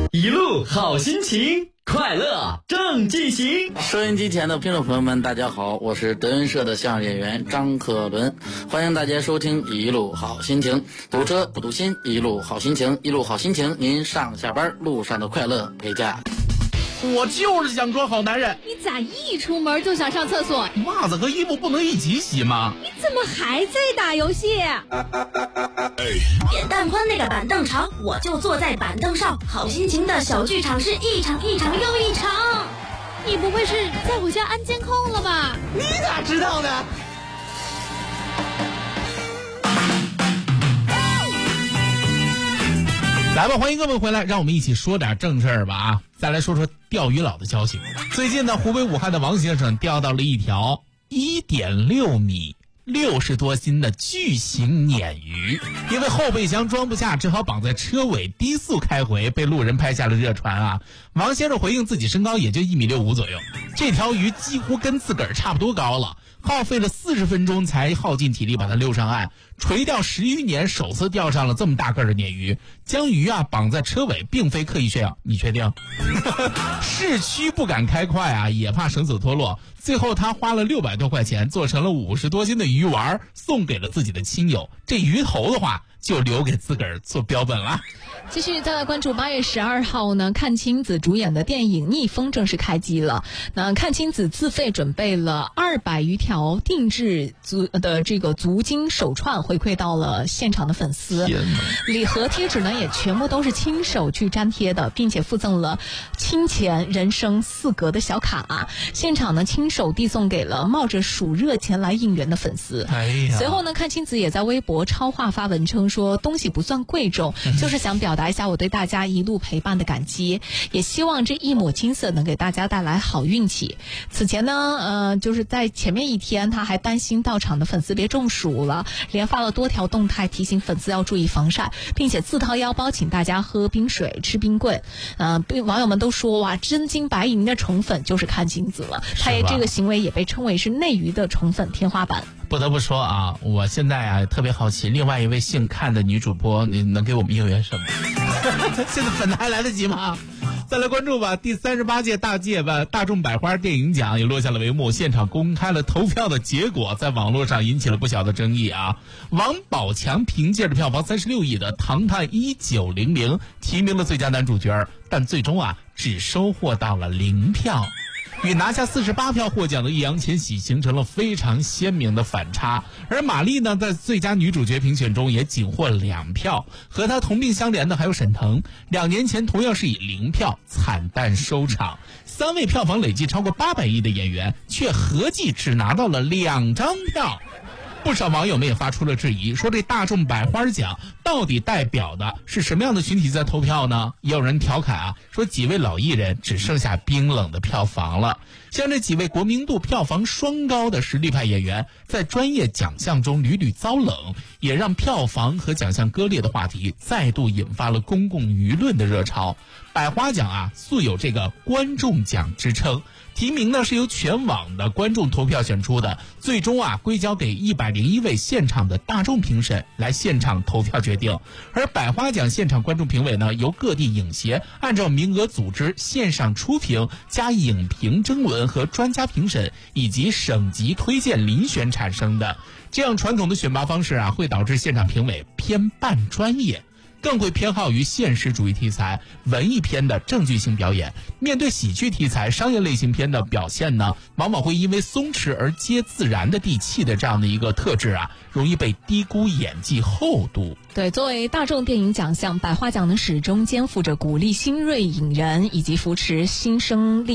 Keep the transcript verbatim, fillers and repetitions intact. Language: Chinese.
一路好心情，快乐正进行。 收音机前的听众朋友们，大家好，我是德云社的相声演员张克伦，欢迎大家收听一路好心情。堵车不堵心，一路好心情，一路好心情，您上下班路上的快乐陪驾。 我就是想装好男人。 你咋一出门就想上厕所？ 袜子和衣服不能一起洗吗？ 你怎么还在打游戏？ 扁担宽那个板凳长，我就坐在板凳上。好心情的小剧场是一场一场又一场。 你不会是在我家安监控了吧？ 你咋知道呢？来吧，欢迎各位回来，让我们一起说点正事儿吧啊！再来说说钓鱼佬的消息。最近呢，湖北武汉的王先生钓到了一条 一点六米六十多斤的巨型鲶鱼，因为后备箱装不下，只好绑在车尾低速开回，被路人拍下了热传啊。王先生回应自己身高也就一米六五左右，这条鱼几乎跟自个儿差不多高了，耗费了四十分钟才耗尽体力把它溜上岸，垂钓十余年首次钓上了这么大个的鲶鱼。将鱼啊绑在车尾并非刻意炫耀，你确定？市区不敢开快啊，也怕绳索脱落，最后他花了六百多块钱做成了五十多斤的鱼丸，送给了自己的亲友。这鱼头的话就留给自个儿做标本了。 继续再来关注八月十二号呢，阚清子主演的电影《逆风》正式开机了。那阚清子自费准备了二百余条定制足的这个足金手串回馈到了现场的粉丝，礼盒贴纸呢也全部都是亲手去粘贴的，并且附赠了金钱人生四格的小卡，现场呢亲手递送给了冒着暑热前来应援的粉丝。 哎呀， 随后呢，阚清子也在微博超话发文称说，东西不算贵重，就是想表达一下我对大家一路陪伴的感激，也希望这一抹金色能给大家带来好运气。此前呢呃，就是在前面一天他还担心到场的粉丝别中暑了，连发了多条动态提醒粉丝要注意防晒，并且自掏腰包请大家喝冰水吃冰棍。呃，网友们都说哇，真金白银的宠粉就是阚清子了，他也这个行为也被称为是内娱的宠粉天花板。 不得不说啊，我现在啊特别好奇，另外一位姓阚的女主播，你能给我们应援什么？现在粉的还来得及吗？再来关注吧，第三十八届大界吧大众百花电影奖也落下了帷幕，现场公开了投票的结果，在网络上引起了不小的争议啊。王宝强凭借着票房三十六亿的《唐探一九零零》提名了最佳男主角，但最终啊只收获到了零票。与拿下四十八票获奖的易烊千玺形成了非常鲜明的反差，而马丽呢，在最佳女主角评选中也仅获两票，和她同病相怜的还有沈腾，两年前同样是以零票惨淡收场。三位票房累计超过八百亿的演员，却合计只拿到了两张票。不少网友们也发出了质疑，说这大众百花奖到底代表的是什么样的群体在投票呢？也有人调侃啊，说几位老艺人只剩下冰冷的票房了。像这几位国民度票房双高的实力派演员，在专业奖项中屡屡遭冷，也让票房和奖项割裂的话题再度引发了公共舆论的热潮。百花奖啊，素有这个观众奖之称，提名呢是由全网的观众投票选出的，最终啊归交给一百零一位现场的大众评审来现场投票决定。而百花奖现场观众评委呢，由各地影协按照名额组织线上初评加影评征文和专家评审以及省级推荐遴选产生的。这样传统的选拔方式啊，会导致现场评委偏半专业，更会偏好于现实主义题材、文艺片的正剧性表演。面对喜剧题材、商业类型片的表现呢，往往会因为松弛而皆自然的地气的这样的一个特质啊，容易被低估演技厚度。 对，作为大众电影奖项，百花奖呢始终肩负着鼓励新锐影人以及扶持新生力